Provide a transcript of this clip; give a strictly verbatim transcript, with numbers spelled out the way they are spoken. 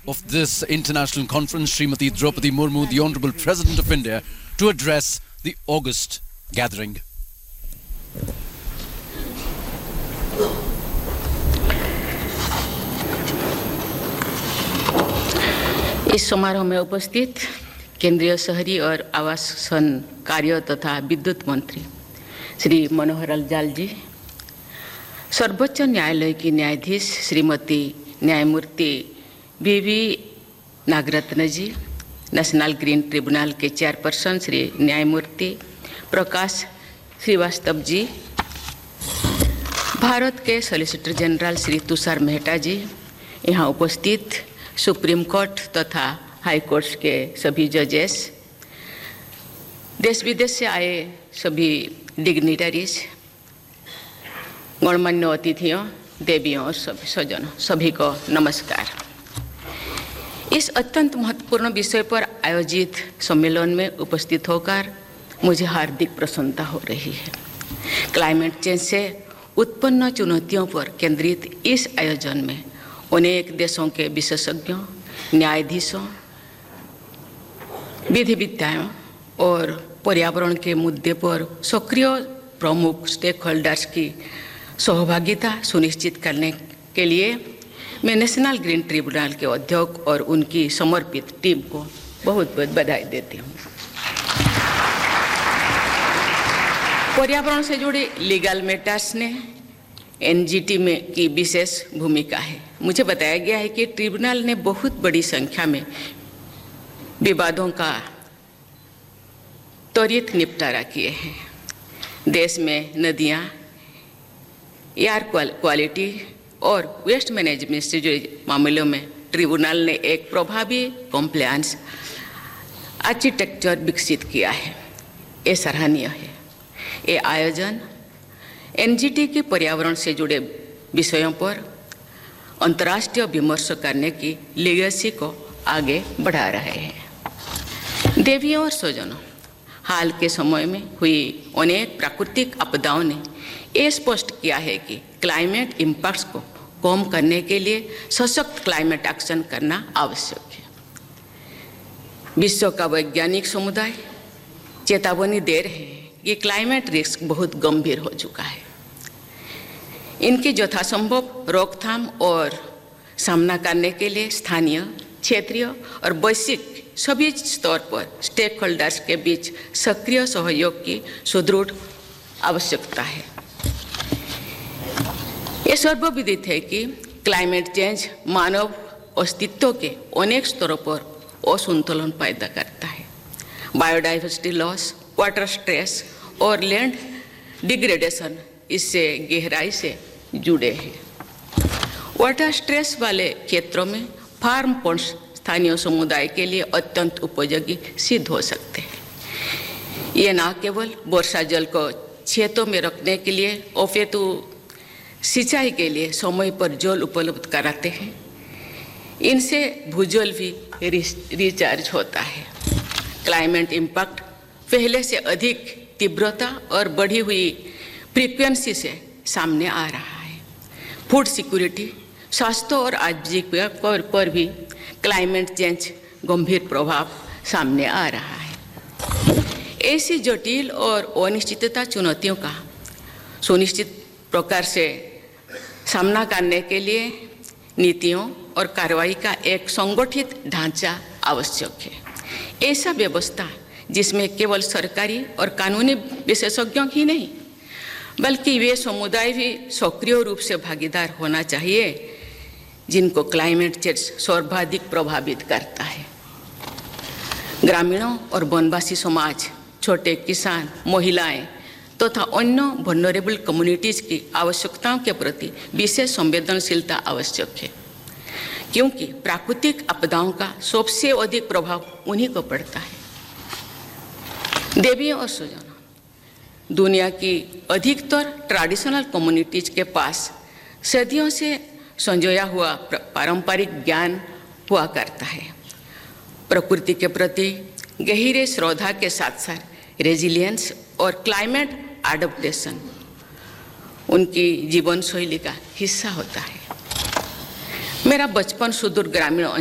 of this international conference, Srimati Draupadi Murmu, the Honorable President of India, to address the August gathering. इस समारोह में उपस्थित केंद्रीय शहरी और आवासन कार्य तथा विद्युत मंत्री श्री मनोहर लाल जाल जी, सर्वोच्च न्यायालय की न्यायाधीश श्रीमती न्यायमूर्ति we we Nagarathna ji, national green tribunal के चेयरपर्सन श्री न्यायमूर्ति प्रकाश श्रीवास्तव जी, भारत के सॉलिसिटर जनरल श्री तुषार मेहता जी, यहाँ उपस्थित सुप्रीम कोर्ट तथा हाई कोर्ट के सभी जजेस, देश विदेश से आए सभी डिग्निटरीज, गणमान्य अतिथियों, देवियों और सभी स्वजनों, सभी को नमस्कार। इस अत्यंत महत्वपूर्ण विषय पर आयोजित सम्मेलन में उपस्थित होकर मुझे हार्दिक प्रसन्नता हो रही है। क्लाइमेट चेंज से उत्पन्न चुनौतियों पर केंद्रित इस आयोजन में अनेक देशों के विशेषज्ञों, न्यायाधीशों, विधिविद्ताओं और पर्यावरण के मुद्दे पर सक्रिय प्रमुख स्टेक होल्डर्स की सहभागिता सुनिश्चित करने के लिए मैं नेशनल ग्रीन ट्रिब्यूनल के अध्यक्ष और उनकी समर्पित टीम को बहुत बहुत बधाई देती हूँ। पर्यावरण से जुड़े लीगल मैटर्स ने एन जी टी में की विशेष भूमिका है। मुझे बताया गया है कि ट्रिब्यूनल ने बहुत बड़ी संख्या में विवादों का त्वरित निपटारा किए हैं। देश में नदियाँ, एयर क्वालिटी और वेस्ट मैनेजमेंट से जुड़े मामलों में ट्रिब्यूनल ने एक प्रभावी कॉम्प्लायंस आर्किटेक्चर विकसित किया है। ये सराहनीय है। ये आयोजन एन जी टी के पर्यावरण से जुड़े विषयों पर अंतर्राष्ट्रीय विमर्श करने की लेगेसी को आगे बढ़ा रहे हैं। देवियों और स्वजनों, हाल के समय में हुई अनेक प्राकृतिक आपदाओं ने ये स्पष्ट किया है कि क्लाइमेट इम्पैक्ट्स को कम करने के लिए सशक्त क्लाइमेट एक्शन करना आवश्यक है। विश्व का वैज्ञानिक समुदाय चेतावनी दे रहे हैं कि क्लाइमेट रिस्क बहुत गंभीर हो चुका है। इनकी यथासंभव रोकथाम और सामना करने के लिए स्थानीय, क्षेत्रीय और वैश्विक सभी स्तर पर स्टेक होल्डर्स के बीच सक्रिय सहयोग की सुदृढ़ आवश्यकता है। ये सर्वविदित है कि क्लाइमेट चेंज मानव अस्तित्व के अनेक स्तरों पर असंतुलन पैदा करता है। बायोडाइवर्सिटी लॉस, वाटर स्ट्रेस और लैंड डिग्रेडेशन इससे गहराई से जुड़े हैं। वाटर स्ट्रेस वाले क्षेत्रों में फार्म पॉन्ड्स स्थानीय समुदाय के लिए अत्यंत उपयोगी सिद्ध हो सकते हैं। ये न केवल वर्षा जल को खेतों में रखने के लिए अपितु सिंचाई के लिए समय पर जल उपलब्ध कराते हैं। इनसे भूजल भी रिचार्ज होता है। क्लाइमेट इम्पैक्ट पहले से अधिक तीव्रता और बढ़ी हुई फ्रीक्वेंसी से सामने आ रहा है। फूड सिक्योरिटी, स्वास्थ्य और आजीविका पर भी क्लाइमेट चेंज गंभीर प्रभाव सामने आ रहा है। ऐसी जटिल और अनिश्चितता चुनौतियों का सुनिश्चित प्रकार से सामना करने के लिए नीतियों और कार्रवाई का एक संगठित ढांचा आवश्यक है। ऐसा व्यवस्था जिसमें केवल सरकारी और कानूनी विशेषज्ञों ही नहीं, बल्कि वे समुदाय भी सक्रिय रूप से भागीदार होना चाहिए जिनको क्लाइमेट चेंज सर्वाधिक प्रभावित करता है। ग्रामीणों और वनवासी समाज, छोटे किसान, महिलाएं तथा तो अन्य वल्नरेबल कम्युनिटीज की आवश्यकताओं के प्रति विशेष संवेदनशीलता आवश्यक है, क्योंकि प्राकृतिक आपदाओं का सबसे अधिक प्रभाव उन्हीं को पड़ता है। देवियों और स्वजनों, दुनिया की अधिकतर ट्रेडिशनल कम्युनिटीज के पास सदियों से संजोया हुआ पारंपरिक ज्ञान हुआ करता है। प्रकृति के प्रति गहरे श्रद्धा के साथ साथ रेजिलियंस और क्लाइमेट एडेप्टेशन उनकी जीवन शैली का हिस्सा होता है। मेरा बचपन सुदूर ग्रामीण